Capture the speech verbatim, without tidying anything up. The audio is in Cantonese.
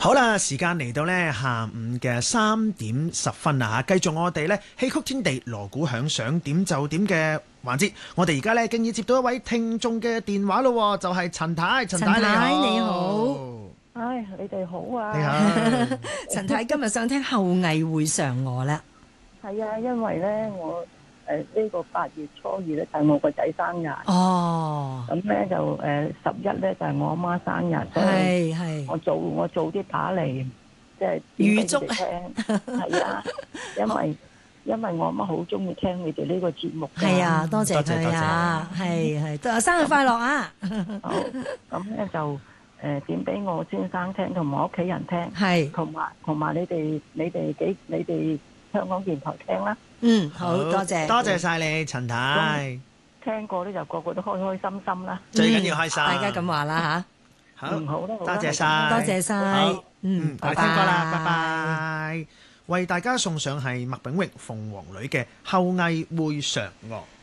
好啦，時間嚟到呢下午嘅三點十分啦嚇，繼續我哋呢戲曲天地鑼鼓響，想點就點嘅環節。我哋而家呢經已接到一位聽眾嘅電話咯，就係陳太。陳太， 陳太你好， 你好， 唉，你哋好啊！ 你好。 陳太今日想聽後羿會嫦娥啦。 係啊，因為咧我誒呢個八月初二咧就係我個仔生日， 哦， 咁咧就誒十一咧就係我阿媽生日，所以係係我做我做啲打嚟，即係預祝聽。係啊，因為因為我阿媽好中意聽你哋呢個節目㗎。 係啊，多謝多謝佢啊，係係，都話生日快樂啊！ 好，咁咧就誒點俾我先生聽，同埋我屋企人聽， 係， 同埋同埋你哋你哋幾你哋香港電台聽啦。 嗯，好多謝， 多謝晒你，陳太。 聽過咧就個個都開開心心啦。 最緊要開心， 大家咁話啦好， 嗯好啦，好多啦謝晒， 多謝晒好， 嗯， 我哋聽過啦，拜拜。為大家送上係麥炳榮、鳳凰女嘅《後羿會嫦娥》。